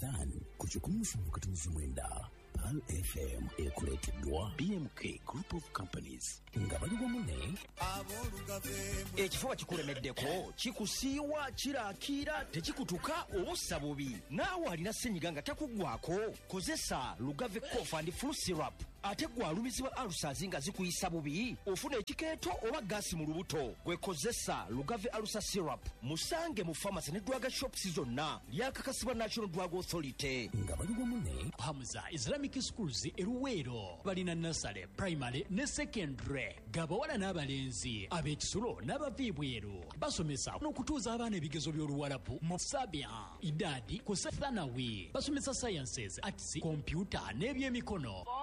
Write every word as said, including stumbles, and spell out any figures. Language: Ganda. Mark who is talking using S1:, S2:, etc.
S1: Ramadhan kuchukumusa mkatumizi mwenda Pal F M ekuleteddwa B M K Group of Companies nga bali wamune
S2: ekifuba kikulemeddeko kikusiiwa kiraakira tekikutuka obussa bubi naawe alina ssenyiga nga takugwako kozesa Lugave Cough and Flu Syrup ate gwalumizibwa alusazi nga zikuyisa bubi ofuna ekikeeto oba gaasi mu lubuto gwekozesa Lugave Alusa Syrup musange mu pharmacy ne drug shops zonna lyakakasibwa National Drug Authority
S1: nga bali wamune
S3: Hamza Islamic Schools eruweero balina nursery primary ne secondary gabawala n'abalenzi ab'ekisulo n'abaviibweru basomesa n'okutuuza abaana ebigezo by'oluwalabu mu Sabia Idadi ku Thanawi basomesa sciences arts computer n'ebyemikono